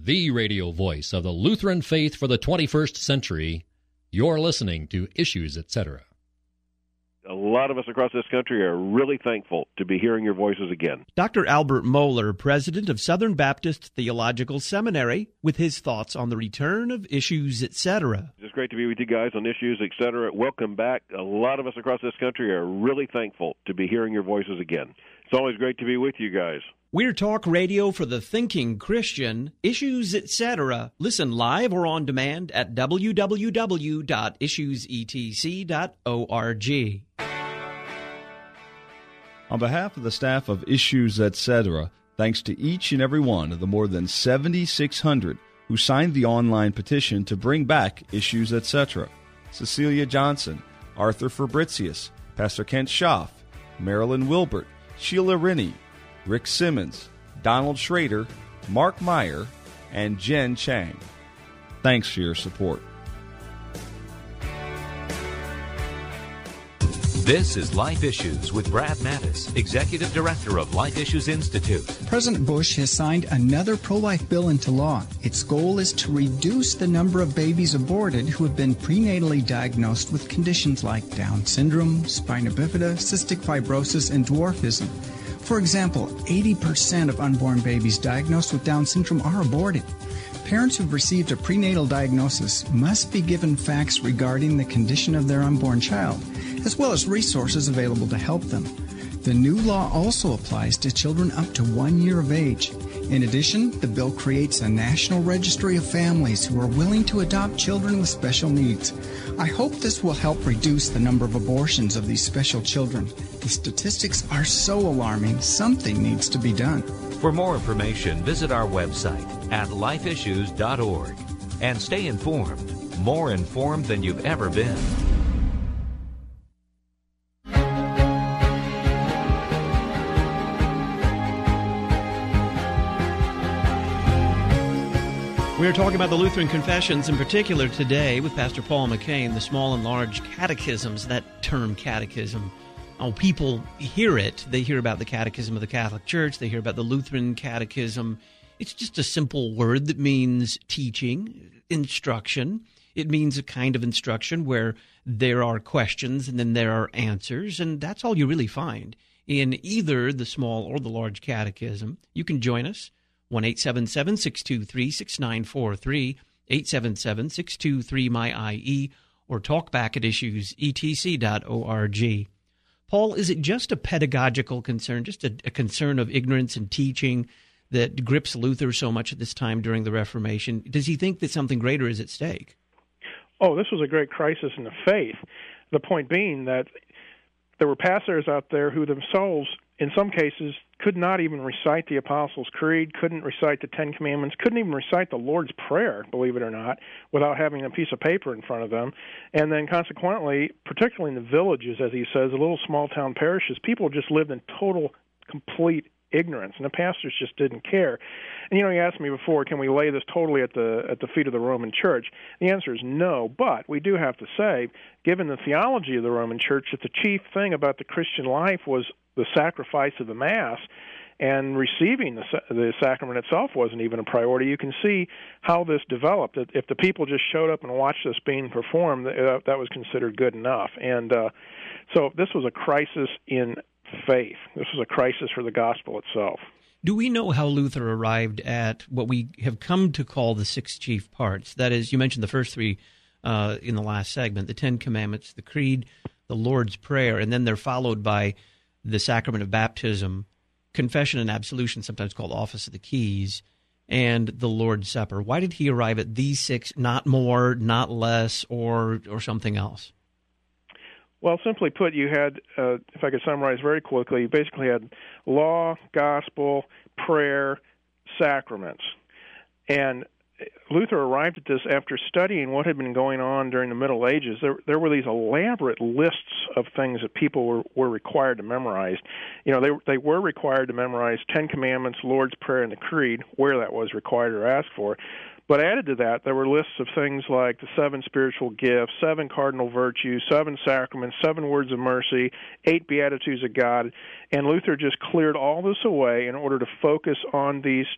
the radio voice of the Lutheran faith for the 21st century. You're listening to Issues, Etc. A lot of us across this country are really thankful to be hearing your voices again. Dr. Albert Mohler, president of Southern Baptist Theological Seminary, with his thoughts on the return of Issues, Etc. It's great to be with you guys on Issues, Etc. Welcome back. A lot of us across this country are really thankful to be hearing your voices again. It's always great to be with you guys. We're talk radio for the thinking Christian, Issues, Etc. Listen live or on demand at www.issuesetc.org. On behalf of the staff of Issues, Etc., thanks to each and every one of the more than 7,600 who signed the online petition to bring back Issues, Etc. Cecilia Johnson, Arthur Fabricius, Pastor Kent Schaff, Marilyn Wilbert, Sheila Rennie, Rick Simmons, Donald Schrader, Mark Meyer, and Jen Chang. Thanks for your support. This is Life Issues with Brad Mattis, Executive Director of Life Issues Institute. President Bush has signed another pro-life bill into law. Its goal is to reduce the number of babies aborted who have been prenatally diagnosed with conditions like Down syndrome, spina bifida, cystic fibrosis, and dwarfism. For example, 80% of unborn babies diagnosed with Down syndrome are aborted. Parents who've received a prenatal diagnosis must be given facts regarding the condition of their unborn child, as well as resources available to help them. The new law also applies to children up to 1 year of age. In addition, the bill creates a national registry of families who are willing to adopt children with special needs. I hope this will help reduce the number of abortions of these special children. The statistics are so alarming, something needs to be done. For more information, visit our website at lifeissues.org and stay informed, more informed than you've ever been. We're talking about the Lutheran Confessions in particular today with Pastor Paul McCain, the small and large catechisms, that term catechism. Oh, people hear it. They hear about the Catechism of the Catholic Church. They hear about the Lutheran Catechism. It's just a simple word that means teaching, instruction. It means a kind of instruction where there are questions and then there are answers, and that's all you really find in either the small or the large catechism. You can join us, 1-877-623-6943, 877-623-MY-IE, or talk back at issuesetc.org. Paul, is it just a pedagogical concern, just a concern of ignorance and teaching that grips Luther so much at this time during the Reformation? Does he think that something greater is at stake? Oh, this was a great crisis in the faith. The point being that there were pastors out there who themselves, in some cases, could not even recite the Apostles' Creed, couldn't recite the Ten Commandments, couldn't even recite the Lord's Prayer, believe it or not, without having a piece of paper in front of them. And then consequently, particularly in the villages, as he says, the little small-town parishes, people just lived in total, complete ignorance, and the pastors just didn't care. And, you asked me before, can we lay this totally at the feet of the Roman Church? The answer is no, but we do have to say, given the theology of the Roman Church, that the chief thing about the Christian life was the sacrifice of the Mass, and receiving the sacrament itself wasn't even a priority. You can see how this developed. If the people just showed up and watched this being performed, that was considered good enough. And so this was a crisis in faith. This was a crisis for the gospel itself. Do we know how Luther arrived at what we have come to call the six chief parts? That is, you mentioned the first three in the last segment, the Ten Commandments, the Creed, the Lord's Prayer, and then they're followed by the sacrament of baptism, confession and absolution, sometimes called office of the keys, and the Lord's Supper. Why did he arrive at these six, not more, not less, or something else? Well, simply put, you had, if I could summarize very quickly, you basically had law, gospel, prayer, sacraments. And Luther arrived at this after studying what had been going on during the Middle Ages. There were these elaborate lists of things that people were required to memorize. They were required to memorize Ten Commandments, Lord's Prayer, and the Creed, where that was required or asked for. But added to that, there were lists of things like the 7 spiritual gifts, 7 cardinal virtues, 7 sacraments, 7 words of mercy, 8 beatitudes of God. And Luther just cleared all this away in order to focus on these